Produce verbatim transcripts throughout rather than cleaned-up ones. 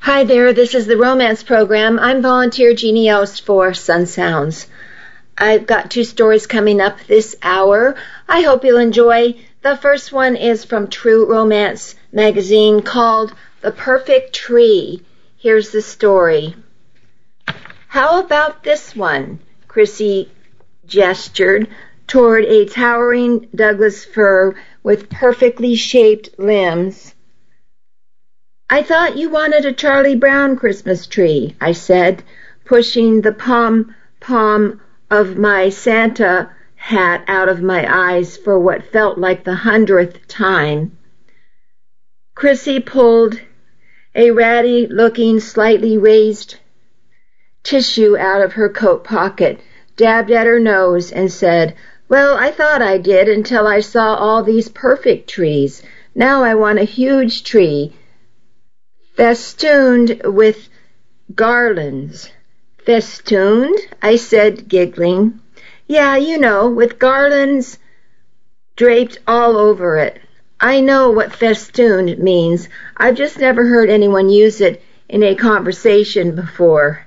Hi there, this is the Romance Program. I'm volunteer Jeannie Yost for Sun Sounds. I've got two stories coming up this hour. I hope you'll enjoy. The first one is from True Romance magazine called The Perfect Tree. Here's the story. How about this one? Chrissy gestured toward a towering Douglas fir with perfectly shaped limbs. I thought you wanted a Charlie Brown Christmas tree, I said, pushing the pom-pom of my Santa hat out of my eyes for what felt like the hundredth time. Chrissy pulled a ratty-looking, slightly raised tissue out of her coat pocket, dabbed at her nose, and said, Well, I thought I did until I saw all these perfect trees. Now I want a huge tree, festooned with garlands. Festooned? I said, giggling. Yeah, you know, with garlands draped all over it. I know what festooned means. I've just never heard anyone use it in a conversation before.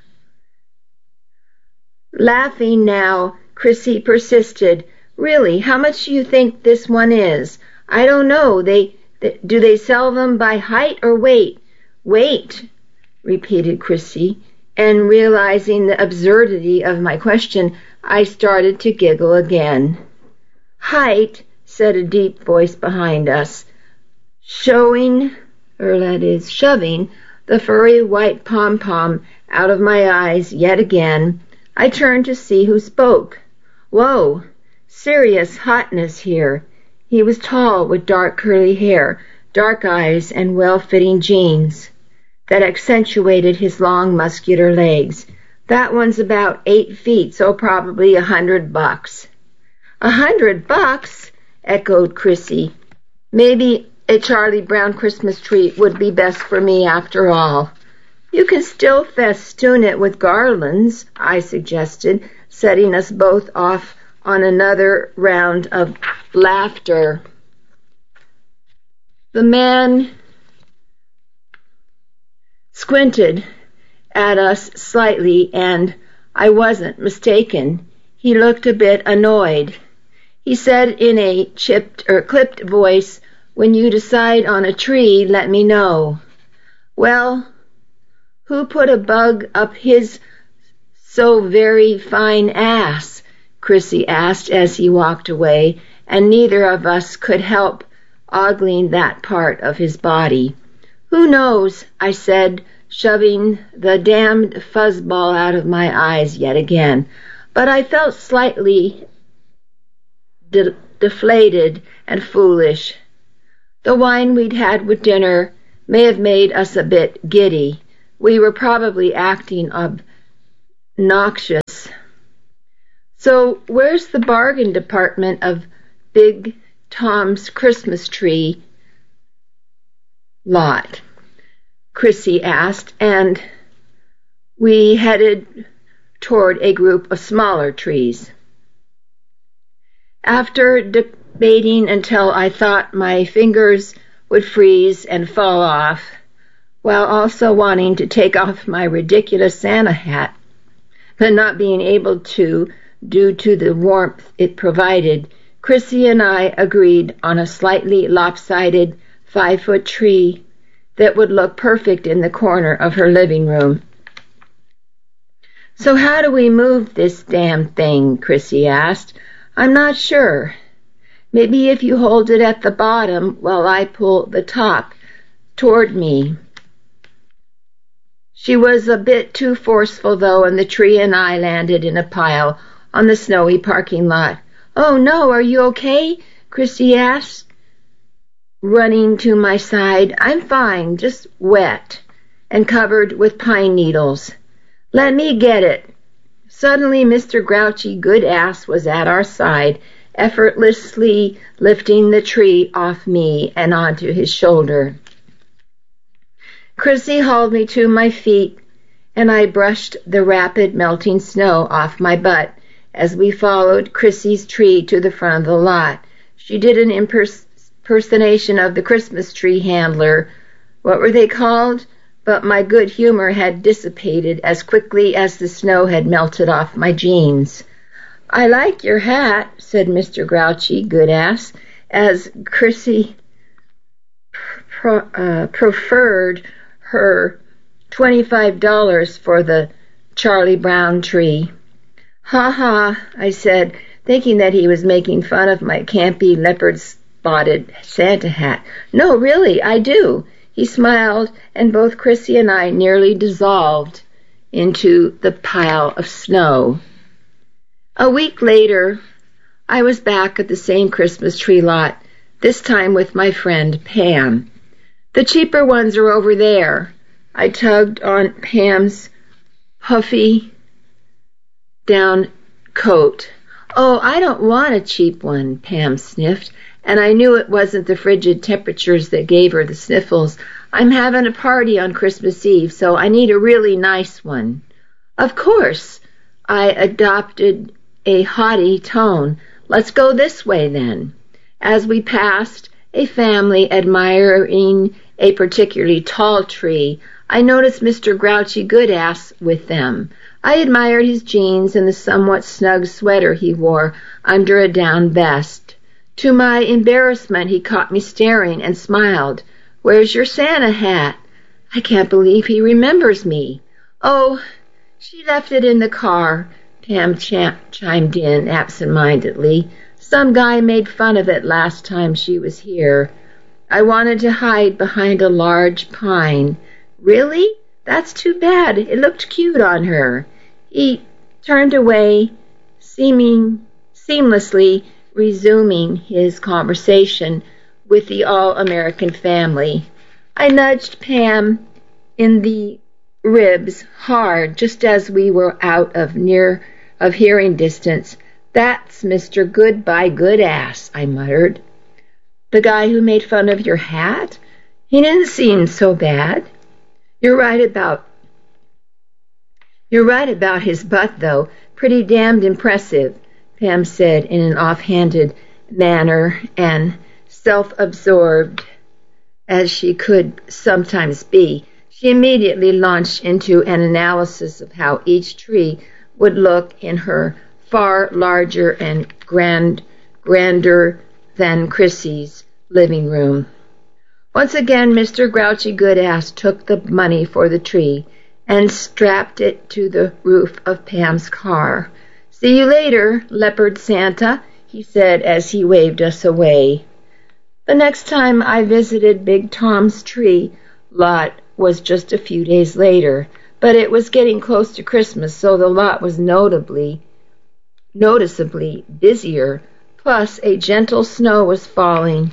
Laughing now, Chrissy persisted. Really, how much do you think this one is? I don't know. They, they do they sell them by height or weight? Weight, repeated Chrissy, and realizing the absurdity of my question, I started to giggle again. Height, said a deep voice behind us, showing, or that is, shoving, the furry white pom-pom out of my eyes yet again. I turned to see who spoke. Whoa, serious hotness here. He was tall with dark curly hair, dark eyes, and well-fitting jeans that accentuated his long muscular legs. That one's about eight feet, so probably a hundred bucks. A hundred bucks? Echoed Chrissy. Maybe a Charlie Brown Christmas tree would be best for me after all. You can still festoon it with garlands, I suggested, setting us both off on another round of laughter. The man squinted at us slightly, and I wasn't mistaken. He looked a bit annoyed. He said in a chipped or clipped voice, When you decide on a tree, let me know. Well, who put a bug up his so very fine ass? Chrissy asked as he walked away, and neither of us could help ogling that part of his body. Who knows, I said, shoving the damned fuzzball out of my eyes yet again. But I felt slightly de- deflated and foolish. The wine we'd had with dinner may have made us a bit giddy. We were probably acting obnoxious. So where's the bargain department of Big Tom's Christmas tree lot? Chrissy asked, and we headed toward a group of smaller trees. After debating until I thought my fingers would freeze and fall off, while also wanting to take off my ridiculous Santa hat, but not being able to due to the warmth it provided, Chrissy and I agreed on a slightly lopsided five-foot tree that would look perfect in the corner of her living room. So how do we move this damn thing? Chrissy asked. I'm not sure. Maybe if you hold it at the bottom while I pull the top toward me. She was a bit too forceful, though, and the tree and I landed in a pile on the snowy parking lot. Oh, no, are you okay? Chrissy asked, running to my side. I'm fine, just wet and covered with pine needles. Let me get it. Suddenly, Mister Grouchy Good-Ass was at our side, effortlessly lifting the tree off me and onto his shoulder. Chrissy hauled me to my feet, and I brushed the rapid melting snow off my butt as we followed Chrissy's tree to the front of the lot. She did an impers- impersonation of the Christmas tree handler. What were they called? but my good humor had dissipated as quickly as the snow had melted off my jeans. "I like your hat," said Mister Grouchy Goodass, as Chrissy pro, uh, preferred her twenty-five dollars for the Charlie Brown tree. "Ha ha," I said, thinking that he was making fun of my campy leopard-spotted Santa hat. "No, really, I do." He smiled, and both Chrissy and I nearly dissolved into the pile of snow. A week later, I was back at the same Christmas tree lot, this time with my friend Pam. "The cheaper ones are over there." I tugged on Pam's puffy down coat. "Oh, I don't want a cheap one," Pam sniffed, and I knew it wasn't the frigid temperatures that gave her the sniffles. "I'm having a party on Christmas Eve, so I need a really nice one." "Of course," I adopted a haughty tone. "Let's go this way, then." As we passed a family admiring a particularly tall tree, I noticed Mister Grouchy Goodass with them. I admired his jeans and the somewhat snug sweater he wore under a down vest. To my embarrassment, he caught me staring and smiled. "Where's your Santa hat?" "I can't believe he remembers me." "Oh, she left it in the car," Pam ch- chimed in absent-mindedly. "Some guy made fun of it last time she was here." I wanted to hide behind a large pine. "Really? That's too bad. It looked cute on her." He turned away, seeming seamlessly resuming his conversation with the all-American family. I nudged Pam in the ribs hard just as we were out of near of hearing distance. "That's Mister Goodbye Goodass," I muttered. "The guy who made fun of your hat? He didn't seem so bad." You're right about You're right about his butt, though. Pretty damned impressive," Pam said in an offhanded manner, and self-absorbed as she could sometimes be. She immediately launched into an analysis of how each tree would look in her far larger and grand, grander than Chrissy's living room. Once again, Mister Grouchy Goodass took the money for the tree and strapped it to the roof of Pam's car. "See you later, Leopard Santa," he said as he waved us away. The next time I visited Big Tom's tree lot was just a few days later, but it was getting close to Christmas, so the lot was notably, noticeably busier. Plus, a gentle snow was falling,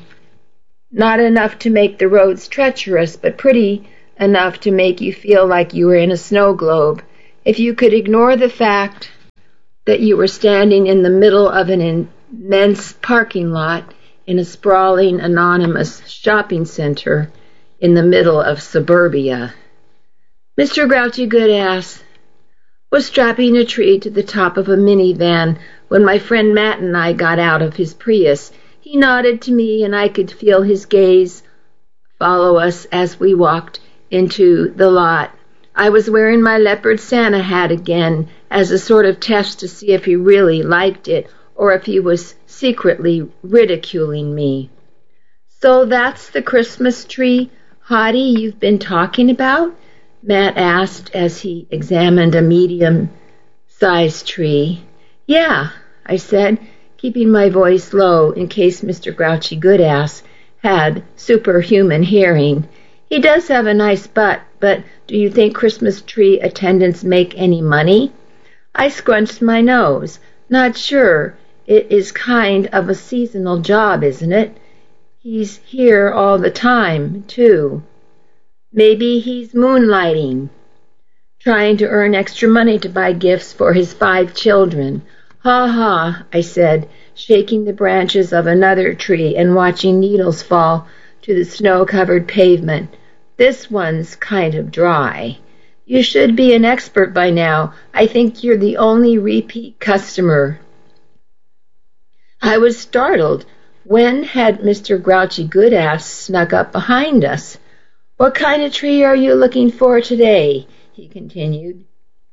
not enough to make the roads treacherous, but pretty enough to make you feel like you were in a snow globe. If you could ignore the fact that you were standing in the middle of an immense parking lot in a sprawling, anonymous shopping center in the middle of suburbia. Mister Grouchy Goodass was strapping a tree to the top of a minivan when my friend Matt and I got out of his Prius. He nodded to me, and I could feel his gaze follow us as we walked into the lot. I was wearing my leopard Santa hat again as a sort of test to see if he really liked it or if he was secretly ridiculing me. "So that's the Christmas tree, hottie, you've been talking about?" Matt asked as he examined a medium-sized tree. "Yeah," I said, keeping my voice low in case Mister Grouchy Goodass had superhuman hearing. "He does have a nice butt, but do you think Christmas tree attendants make any money?" I scrunched my nose. "Not sure. It is kind of a seasonal job, isn't it? He's here all the time, too. Maybe he's moonlighting, trying to earn extra money to buy gifts for his five children." "Ha ha," I said, shaking the branches of another tree and watching needles fall to the snow-covered pavement. "This one's kind of dry. You should be an expert by now. I think you're the only repeat customer." I was startled. When had Mister Grouchy Goodass snuck up behind us? What kind of tree are you looking for today? He continued.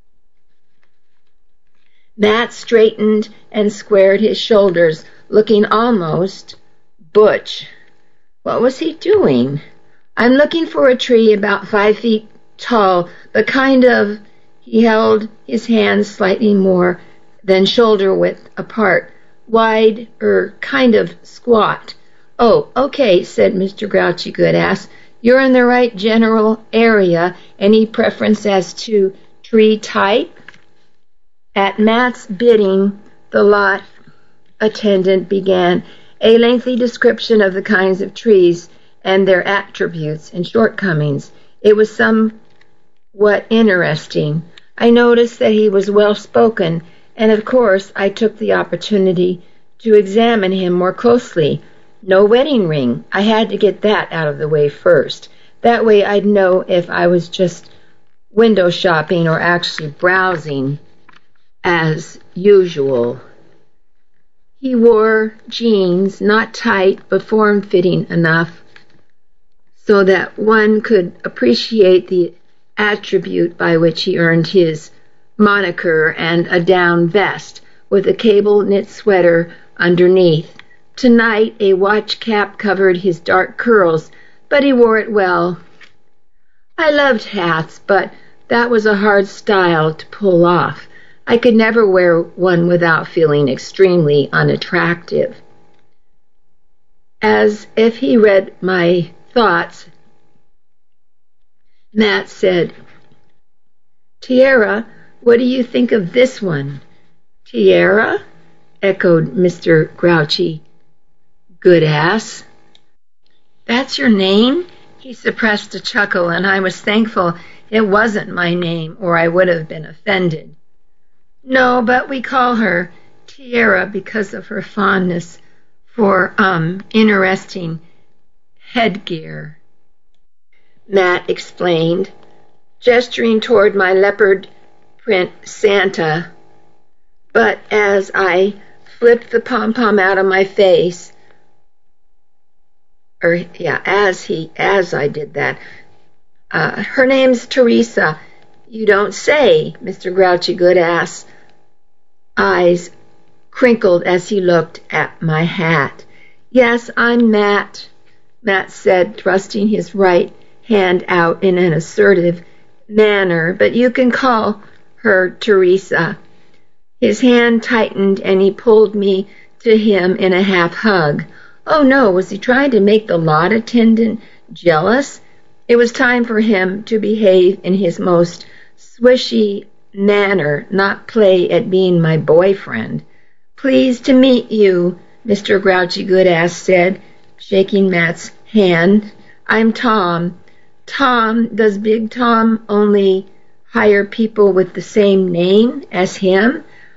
Matt straightened and squared his shoulders, looking almost butch. What was he doing? I'm looking for a tree about five feet tall, but kind of, he held his hands slightly more than shoulder width apart, wide or kind of squat. Oh, okay, said Mister Grouchy Goodass. You're in the right general area. Any preference as to tree type? At Matt's bidding, the lot attendant began a lengthy description of the kinds of trees and their attributes and shortcomings. It was somewhat interesting. I noticed that he was well-spoken, and of course I took the opportunity to examine him more closely. No wedding ring. I had to get that out of the way first. That way I'd know if I was just window shopping or actually browsing as usual. He wore jeans, not tight but form-fitting enough so that one could appreciate the attribute by which he earned his moniker, and a down vest with a cable knit sweater underneath. Tonight a watch cap covered his dark curls, but he wore it well. I loved hats, but that was a hard style to pull off. I could never wear one without feeling extremely unattractive. As if he read my thoughts, Matt said, Tiara, what do you think of this one? Tiara? Echoed Mister Grouchy Goodass. That's your name? He suppressed a chuckle, and I was thankful it wasn't my name, or I would have been offended. No, but we call her Tiara because of her fondness for, um, interesting headgear, Matt explained, gesturing toward my leopard print Santa. But as I flipped the pom-pom out of my face, or yeah, as he, as I did that, uh, her name's Teresa. You don't say, Mister Grouchy Goodass. Eyes crinkled as he looked at my hat. Yes, I'm Matt, Matt said, thrusting his right hand out in an assertive manner, but you can call her Teresa. His hand tightened and he pulled me to him in a half hug. Oh no, was he trying to make the lot attendant jealous? It was time for him to behave in his most swishy manner, not play at being my boyfriend. Pleased to meet you, Mister Grouchy Goodass said, shaking Matt's hand. I'm Tom. Tom, does Big Tom only hire people with the same name as him?